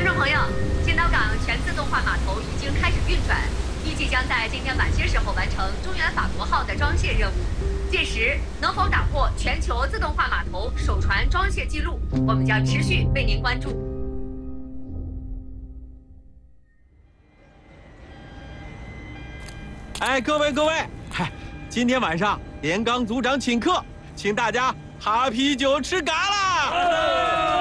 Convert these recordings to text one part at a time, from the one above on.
观众朋友，尖刀港全自动化码头已经开始运转，预计将在今天晚些时候完成中原法国号的装卸任务。届时能否打破全球自动化码头首船装卸记录，我们将持续为您关注。 哎，各位，嗨，今天晚上连刚组长请客，请大家哈啤酒吃嘎啦！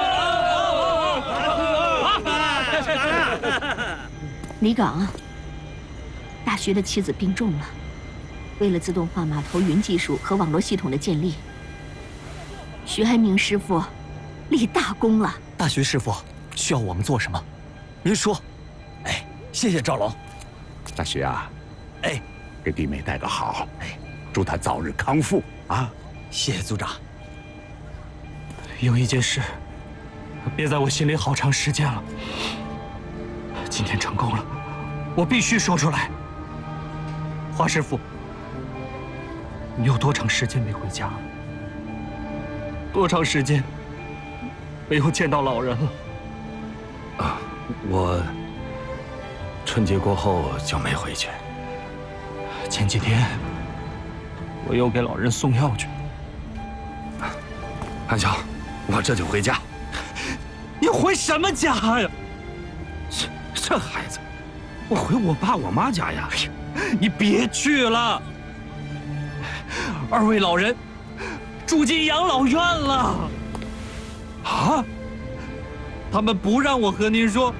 李岗，大学的妻子病重了，为了自动化码头云技术和网络系统的建立，徐爱明师傅立大功了。 大徐师傅需要我们做什么？您说。哎，谢谢赵龙。 大徐啊， 哎， 给弟妹带个好，哎，祝她早日康复啊！ 谢谢组长。 有一件事憋在我心里好长时间了，今天成功了，我必须说出来。华师傅，你有多长时间没回家了？多长时间没有见到老人了？ 啊，我春节过后就没回去。 前几天我又给老人送药去。 韩晓，我这就回家。 你回什么家呀？ 这孩子，我回我爸我妈家呀。 你别去了，二位老人住进养老院了。啊？他们不让我和您说。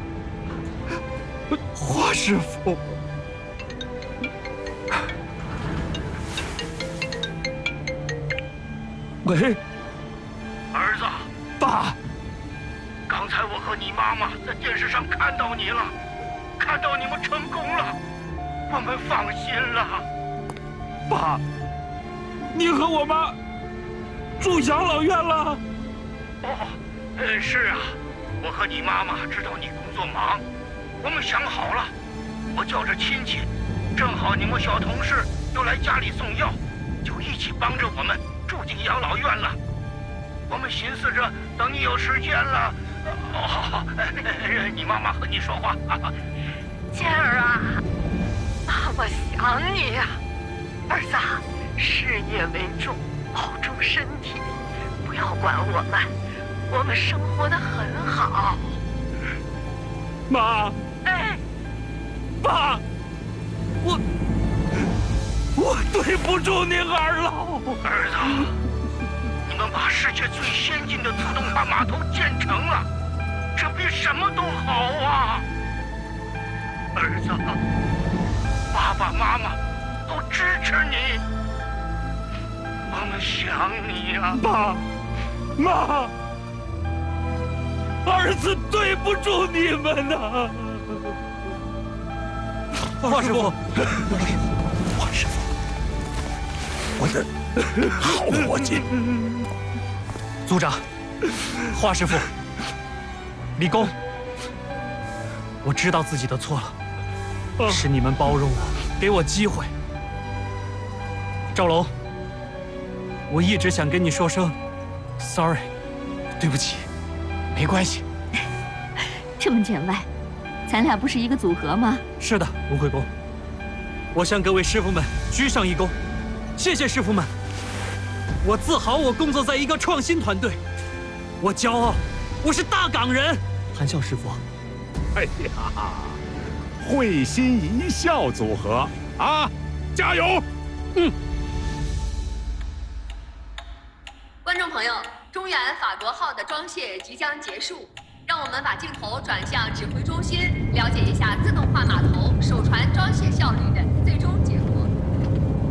华师傅，喂， 儿子， 爸， 刚才我和你妈妈在电视上看到你了，看到你们成功了，我们放心了。 爸，你和我妈住养老院了？ 哦，是啊，我和你妈妈知道你工作忙，我们想好了，我叫着亲戚，正好你们小同事又来家里送药，就一起帮着我们住进养老院了。我们寻思着等你有时间了，你妈妈和你说话。 健儿啊，妈妈想你呀。儿子，事业为重，保重身体，不要管我们生活得很好。 妈， 哎， 爸，我对不住您二老。 儿子，你们把世界最先进的自动化码头建成了，这比什么都好啊！儿子，爸爸妈妈都支持你，我们想你呀。 爸妈，儿子对不住你们呐。华师傅， 华师傅，我的好伙计。 组长，华师傅，李工，我知道自己的错了，是你们包容我，给我机会。赵龙，我一直想跟你说声 sorry， 对不起，没关系。 这么见外，咱俩不是一个组合吗？ 是的，龙会公，我向各位师傅们鞠上一躬，谢谢师傅们。我自豪我工作在一个创新团队，我骄傲我是大港人。韩笑师傅， 哎呀，会心一笑组合啊，加油！ 观众朋友，中原法国号的装卸即将结束，让我们把镜头转向指挥中心，了解一下自动化码头首船装卸效率的